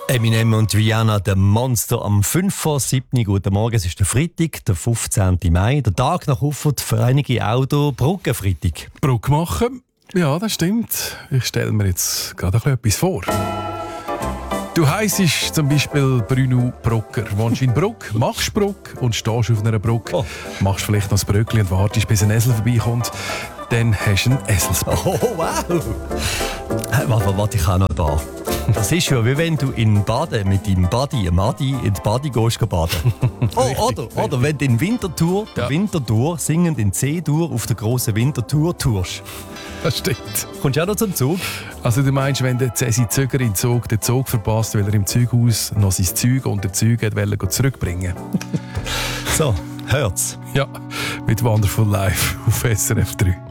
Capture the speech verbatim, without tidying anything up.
Eminem und Rihanna, der Monster am fünf vor sieben. Guten Morgen, es ist der Freitag, der fünfzehnten Mai. Der Tag nach Uffert für einige Auto Brückenfreitag. Brücke machen? Ja, das stimmt. Ich stelle mir jetzt gerade etwas vor. Du heissest zum Beispiel Bruno Brucker. Wohnst in Bruck, machst Bruck und stehst auf einer Brücke. Oh. Machst vielleicht noch das Brückli und wartest, bis ein Esel vorbeikommt. Dann hast du einen Eselsbrück. Oh, wow! Warte, warte, ich auch noch da. Das ist ja, wie wenn du in Baden mit deinem Buddy, einem Madi, in die Badi gehst baden. Oh, richtig, oder, richtig. Oder wenn du in Winterthur, ja. Winterthur, singend in C-Dur auf der grossen Winterthur tourst. Das stimmt. Kommst du auch noch zum Zug? Also du meinst, wenn der Cäsi Zöger in Zug den Zug verpasst, weil er im Zughaus noch sein Zeug und den Zeug wollte zurückbringen. So, hört's. Ja, mit Wonderful Life auf S R F drei.